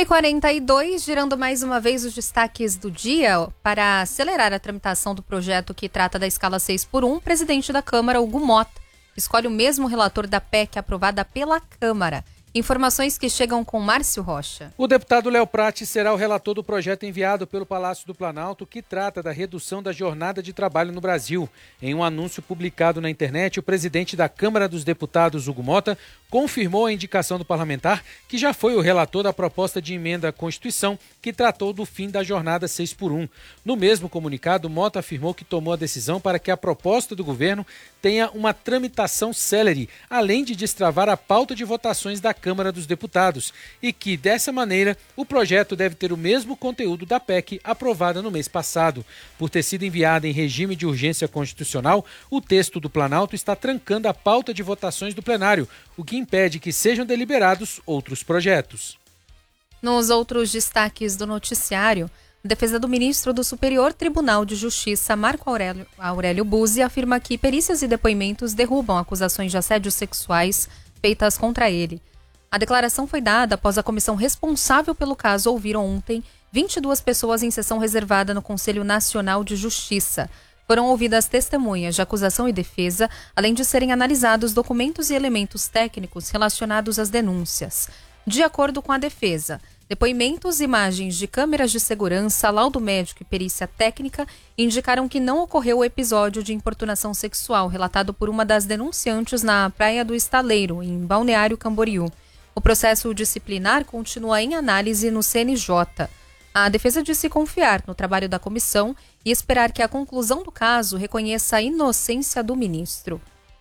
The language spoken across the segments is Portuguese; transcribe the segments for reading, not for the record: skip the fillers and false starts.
1h42, girando mais uma vez os destaques do dia. Para acelerar a tramitação do projeto que trata da escala 6x1, o presidente da Câmara, Hugo Motta, escolhe o mesmo relator da PEC aprovada pela Câmara. Informações que chegam com Márcio Rocha. O deputado Léo Prates será o relator do projeto enviado pelo Palácio do Planalto, que trata da redução da jornada de trabalho no Brasil. Em um anúncio publicado na internet, o presidente da Câmara dos Deputados, Hugo Motta, confirmou a indicação do parlamentar, que já foi o relator da proposta de emenda à Constituição, que tratou do fim da jornada 6x1. No mesmo comunicado, Motta afirmou que tomou a decisão para que a proposta do governo tenha uma tramitação célere, além de destravar a pauta de votações da Câmara dos Deputados, e que, dessa maneira, o projeto deve ter o mesmo conteúdo da PEC aprovada no mês passado. Por ter sido enviada em regime de urgência constitucional, o texto do Planalto está trancando a pauta de votações do plenário, o que impede que sejam deliberados outros projetos. Nos outros destaques do noticiário, a defesa do ministro do Superior Tribunal de Justiça, Marco Aurélio Buzzi, afirma que perícias e depoimentos derrubam acusações de assédios sexuais feitas contra ele. A declaração foi dada após a comissão responsável pelo caso ouvir ontem 22 pessoas em sessão reservada no Conselho Nacional de Justiça. Foram ouvidas testemunhas de acusação e defesa, além de serem analisados documentos e elementos técnicos relacionados às denúncias. De acordo com a defesa, depoimentos, imagens de câmeras de segurança, laudo médico e perícia técnica indicaram que não ocorreu o episódio de importunação sexual relatado por uma das denunciantes na Praia do Estaleiro, em Balneário Camboriú. O processo disciplinar continua em análise no CNJ. A defesa disse confiar no trabalho da comissão e esperar que a conclusão do caso reconheça a inocência do ministro.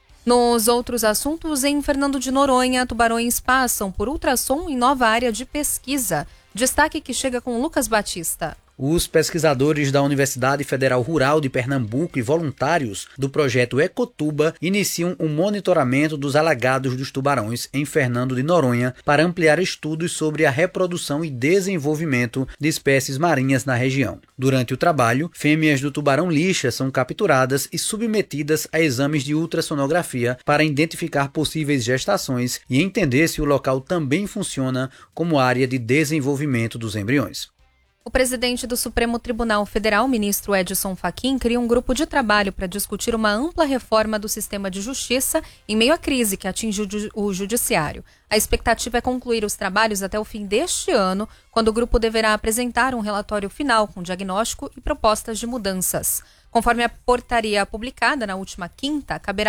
Nos outros assuntos, em Fernando de Noronha, tubarões passam por ultrassom em nova área de pesquisa. Destaque que chega com Lucas Batista. Os pesquisadores da Universidade Federal Rural de Pernambuco e voluntários do projeto Ecotuba iniciam o monitoramento dos alagados dos tubarões em Fernando de Noronha para ampliar estudos sobre a reprodução e desenvolvimento de espécies marinhas na região. Durante o trabalho, fêmeas do tubarão-lixa são capturadas e submetidas a exames de ultrassonografia para identificar possíveis gestações e entender se o local também funciona como área de desenvolvimento dos embriões. O presidente do Supremo Tribunal Federal, ministro Edson Fachin, cria um grupo de trabalho para discutir uma ampla reforma do sistema de justiça em meio à crise que atinge o judiciário. A expectativa é concluir os trabalhos até o fim deste ano, quando o grupo deverá apresentar um relatório final com diagnóstico e propostas de mudanças. Conforme a portaria publicada na última quinta, caberá